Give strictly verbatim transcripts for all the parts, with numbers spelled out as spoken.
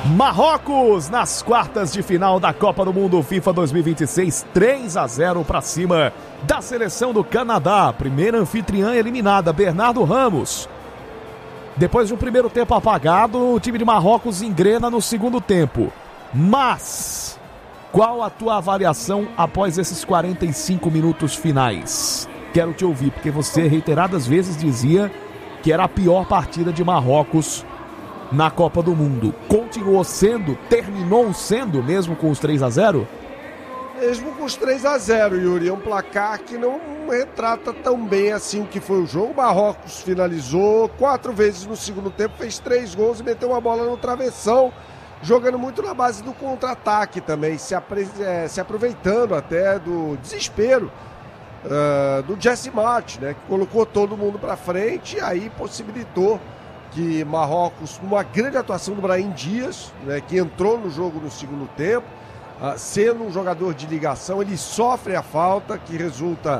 Marrocos nas quartas de final da Copa do Mundo FIFA dois mil e vinte e seis, três a zero para cima da seleção do Canadá. Primeira anfitriã eliminada, Bernardo Ramos. Depois de um primeiro tempo apagado, o time de Marrocos engrena no segundo tempo. Mas qual a tua avaliação após esses quarenta e cinco minutos finais? Quero te ouvir, porque você reiteradas vezes dizia que era a pior partida de Marrocos na Copa do Mundo. Continuou sendo, terminou sendo, mesmo com os três a zero? Mesmo com os três a zero, Yuri, é um placar que não retrata tão bem assim o que foi o jogo. O Marrocos finalizou quatro vezes no segundo tempo, fez três gols e meteu uma bola no travessão, jogando muito na base do contra-ataque também, se, apre... é, se aproveitando até do desespero uh, do Jesse March, né, que colocou todo mundo para frente e aí possibilitou que Marrocos, uma grande atuação do Brahim Dias, né, que entrou no jogo no segundo tempo, uh, sendo um jogador de ligação, ele sofre a falta que resulta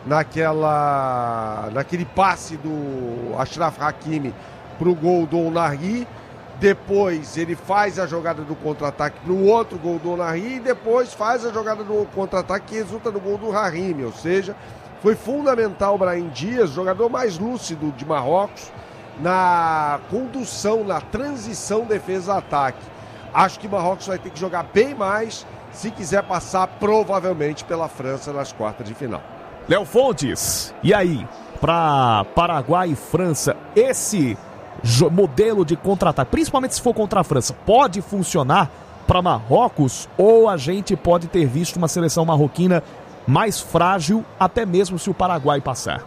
naquela, naquele passe do Achraf Hakimi para o gol do Onari. Depois ele faz a jogada do contra-ataque para o outro gol do Onari e depois faz a jogada do contra-ataque que resulta no gol do Rahimi, ou seja, foi fundamental o Brahim Dias, jogador mais lúcido de Marrocos, na condução, na transição defesa-ataque. Acho que Marrocos vai ter que jogar bem mais se quiser passar provavelmente pela França nas quartas de final. Léo Fontes, e aí, para Paraguai e França, esse modelo de contra-ataque, principalmente se for contra a França, pode funcionar para Marrocos ou a gente pode ter visto uma seleção marroquina mais frágil, até mesmo se o Paraguai passar?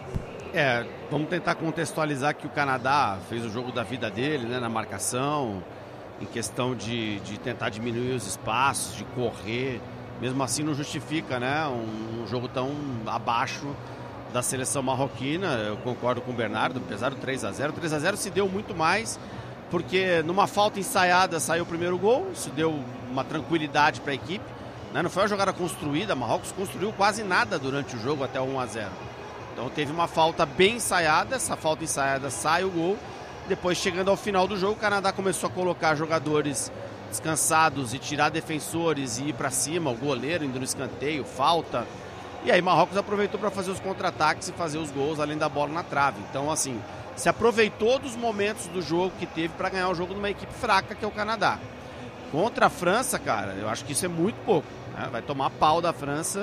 É, vamos tentar contextualizar que o Canadá fez o jogo da vida dele, né, na marcação, em questão de, de tentar diminuir os espaços, de correr. Mesmo assim não justifica, né, um, um jogo tão abaixo da seleção marroquina. Eu concordo com o Bernardo, apesar do três a zero. O três a zero se deu muito mais porque numa falta ensaiada saiu o primeiro gol, isso deu uma tranquilidade para a equipe, né? Não foi uma jogada construída, Marrocos construiu quase nada durante o jogo até o um a zero. Então teve uma falta bem ensaiada, essa falta ensaiada sai o gol. Depois, chegando ao final do jogo, o Canadá começou a colocar jogadores descansados e tirar defensores e ir para cima, o goleiro indo no escanteio, falta. E aí Marrocos aproveitou para fazer os contra-ataques e fazer os gols além da bola na trave. Então, assim, se aproveitou dos momentos do jogo que teve para ganhar o jogo numa equipe fraca, que é o Canadá. Contra a França, cara, eu acho que isso é muito pouco, né? Vai tomar pau da França.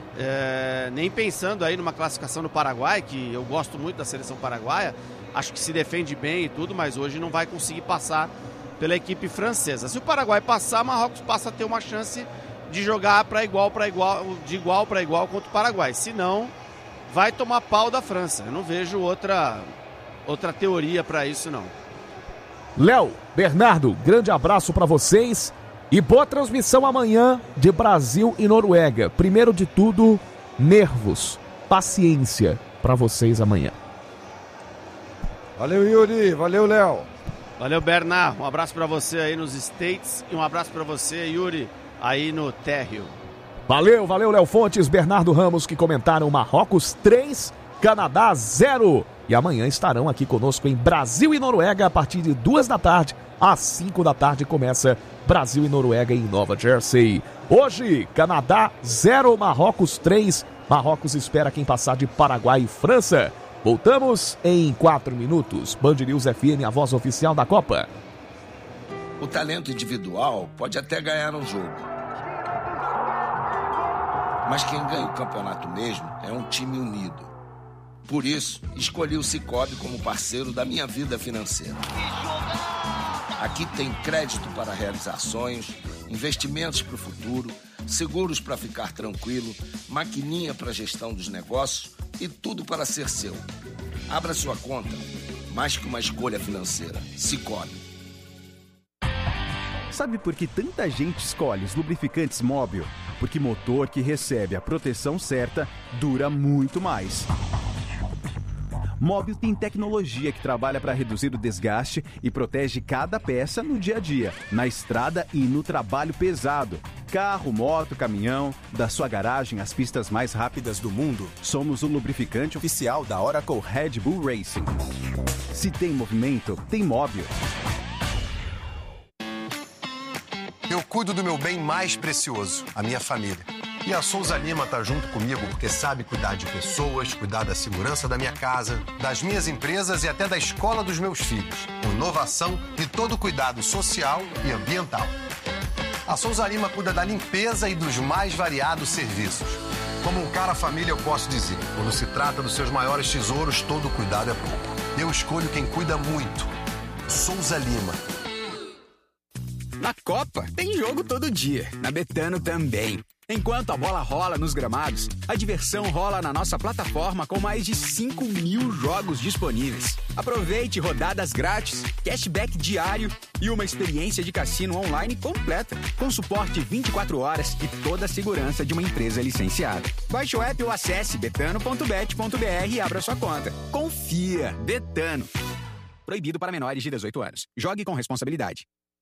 É, nem pensando aí numa classificação no Paraguai, que eu gosto muito da seleção paraguaia, acho que se defende bem e tudo, mas hoje não vai conseguir passar pela equipe francesa. Se o Paraguai passar, Marrocos passa a ter uma chance de jogar para igual para igual, de igual para igual contra o Paraguai. Se não, vai tomar pau da França. Eu não vejo outra, outra teoria para isso, não. Léo, Bernardo, grande abraço para vocês. E boa transmissão amanhã de Brasil e Noruega. Primeiro de tudo, nervos, paciência para vocês amanhã. Valeu, Yuri. Valeu, Léo. Valeu, Bernard. Um abraço para você aí nos States e um abraço para você, Yuri, aí no térreo. Valeu, valeu, Léo Fontes, Bernardo Ramos, que comentaram Marrocos três, Canadá zero. E amanhã estarão aqui conosco em Brasil e Noruega a partir de duas da tarde. Às cinco da tarde começa Brasil e Noruega em Nova Jersey. Hoje, Canadá zero, Marrocos três. Marrocos espera quem passar de Paraguai e França. Voltamos em quatro minutos. Band News F M, a voz oficial da Copa. O talento individual pode até ganhar um jogo. Mas quem ganha o campeonato mesmo é um time unido. Por isso, escolhi o Sicoob como parceiro da minha vida financeira. Aqui tem crédito para realizar sonhos, investimentos para o futuro, seguros para ficar tranquilo, maquininha para gestão dos negócios e tudo para ser seu. Abra sua conta, mais que uma escolha financeira. Sicoob. Sabe por que tanta gente escolhe os lubrificantes Móbil? Porque motor que recebe a proteção certa dura muito mais. Móbil tem tecnologia que trabalha para reduzir o desgaste e protege cada peça no dia a dia, na estrada e no trabalho pesado. Carro, moto, caminhão, da sua garagem às pistas mais rápidas do mundo, somos o lubrificante oficial da Oracle Red Bull Racing. Se tem movimento, tem Móbil. Eu cuido do meu bem mais precioso, a minha família. E a Souza Lima tá junto comigo porque sabe cuidar de pessoas, cuidar da segurança da minha casa, das minhas empresas e até da escola dos meus filhos. Com inovação e todo cuidado social e ambiental. A Souza Lima cuida da limpeza e dos mais variados serviços. Como um cara família, eu posso dizer, quando se trata dos seus maiores tesouros, todo cuidado é pouco. Eu escolho quem cuida muito. Souza Lima. Na Copa, tem jogo todo dia. Na Betano também. Enquanto a bola rola nos gramados, a diversão rola na nossa plataforma com mais de cinco mil jogos disponíveis. Aproveite rodadas grátis, cashback diário e uma experiência de cassino online completa, com suporte vinte e quatro horas e toda a segurança de uma empresa licenciada. Baixe o app ou acesse betano ponto bet ponto br e abra sua conta. Confia, Betano. Proibido para menores de dezoito anos. Jogue com responsabilidade.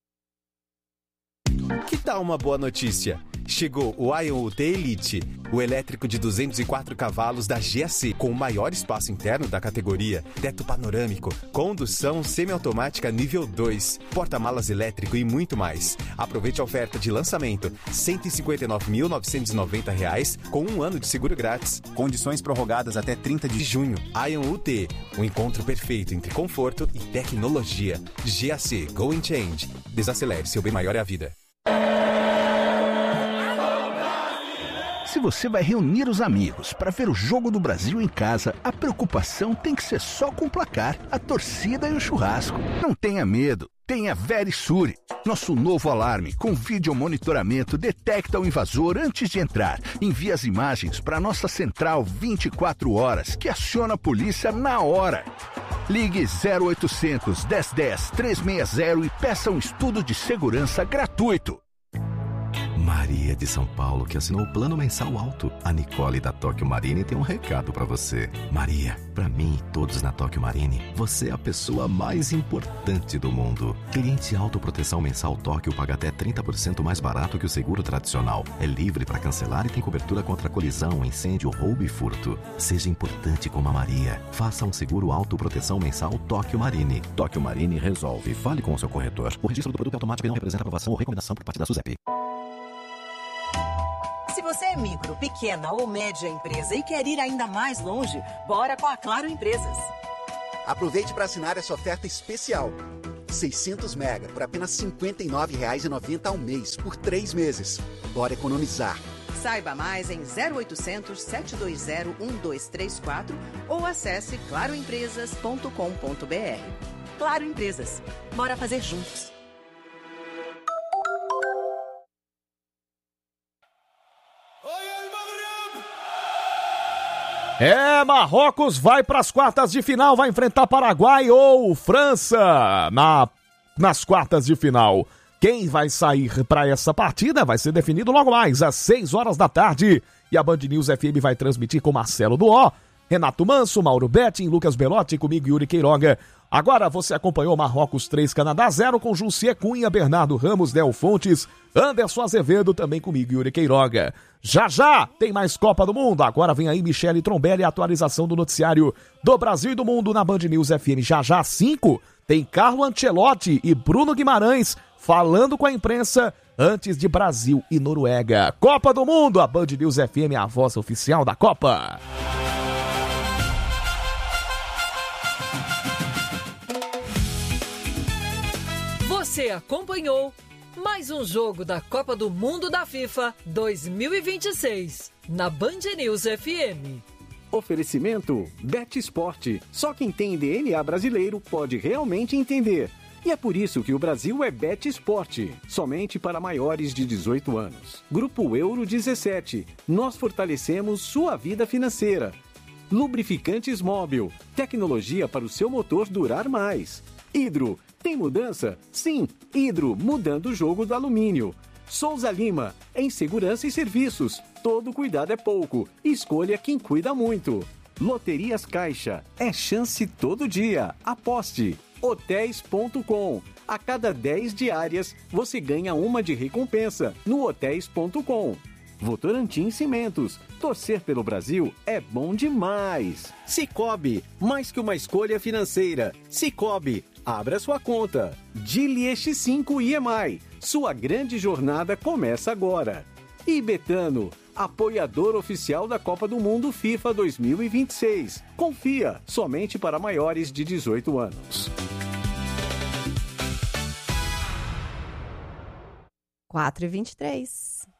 Que tal uma boa notícia? Chegou o Ion U T Elite, o elétrico de duzentos e quatro cavalos da G A C, com o maior espaço interno da categoria, teto panorâmico, condução semiautomática nível dois, porta-malas elétrico e muito mais. Aproveite a oferta de lançamento, cento e cinquenta e nove mil novecentos e noventa reais, com um ano de seguro grátis. Condições prorrogadas até trinta de junho. Ion U T, o encontro perfeito entre conforto e tecnologia. G A C, Go and Change. Desacelere, seu bem maior é a vida. Se você vai reunir os amigos para ver o Jogo do Brasil em casa, a preocupação tem que ser só com o placar, a torcida e o churrasco. Não tenha medo, tenha Verisure. Nosso novo alarme com vídeo monitoramento detecta o invasor antes de entrar. Envia as imagens para nossa central vinte e quatro horas, que aciona a polícia na hora. Ligue zero oitocentos, dez dez, trezentos e sessenta e peça um estudo de segurança gratuito. Maria de São Paulo, que assinou o plano mensal alto. A Nicole da Tóquio Marine tem um recado pra você. Maria, pra mim e todos na Tóquio Marine, você é a pessoa mais importante do mundo. Cliente autoproteção mensal Tóquio paga até trinta por cento mais barato que o seguro tradicional. É livre para cancelar e tem cobertura contra colisão, incêndio, roubo e furto. Seja importante como a Maria. Faça um seguro autoproteção mensal Tóquio Marine. Tóquio Marine resolve. Fale com o seu corretor. O registro do produto é automático e não representa aprovação ou recomendação por parte da SUSEP. Se você é micro, pequena ou média empresa e quer ir ainda mais longe, bora com a Claro Empresas. Aproveite para assinar essa oferta especial. seiscentos mega por apenas cinquenta e nove reais e noventa centavos ao mês por três meses. Bora economizar. Saiba mais em zero oitocentos, sete dois zero, um dois três quatro ou acesse claro empresas ponto com ponto br. Claro Empresas. Bora fazer juntos. É, Marrocos vai para as quartas de final, vai enfrentar Paraguai ou França na, nas quartas de final. Quem vai sair para essa partida vai ser definido logo mais às seis horas da tarde. E a Band News F M vai transmitir com Marcelo Duó, Renato Manso, Mauro Betting, Lucas Belotti, comigo Yuri Queiroga. Agora você acompanhou Marrocos três, Canadá zero com Jussier Cunha, Bernardo Ramos, Del Fontes, Anderson Azevedo, também comigo Yuri Queiroga. Já já tem mais Copa do Mundo. Agora vem aí Michele Trombelli, a atualização do noticiário do Brasil e do Mundo na Band News F M. Já já cinco tem Carlo Ancelotti e Bruno Guimarães falando com a imprensa antes de Brasil e Noruega. Copa do Mundo, a Band News F M, a voz oficial da Copa. Você acompanhou mais um jogo da Copa do Mundo da FIFA dois mil e vinte e seis na Band News F M. Oferecimento Bet Sport. Só quem tem D N A brasileiro pode realmente entender. E é por isso que o Brasil é Bet Sport, somente para maiores de dezoito anos. Grupo Euro dezessete. Nós fortalecemos sua vida financeira. Lubrificantes Móbil. Tecnologia para o seu motor durar mais. Hidro. Tem mudança? Sim, Hidro, mudando o jogo do alumínio. Souza Lima, em segurança e serviços. Todo cuidado é pouco. Escolha quem cuida muito. Loterias Caixa, é chance todo dia. Aposte. hotéis ponto com. A cada dez diárias, você ganha uma de recompensa no hotéis ponto com. Votorantim Cimentos. Torcer pelo Brasil é bom demais. Cicobi, mais que uma escolha financeira. Cicobi, Abra sua conta. Dili X cinco I M I. Sua grande jornada começa agora. E Betano, apoiador oficial da Copa do Mundo FIFA dois mil e vinte e seis. Confia, somente para maiores de dezoito anos. quatro e vinte e três.